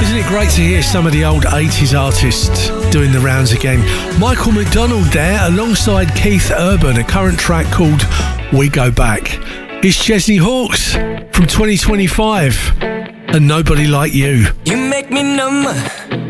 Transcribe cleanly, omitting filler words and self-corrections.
Isn't it great to hear some of the old 80s artists doing the rounds again? Michael McDonald there alongside Keith Urban, a current track called We Go Back. It's Chesney Hawkes from 2025 and Nobody Like You. You make me numb.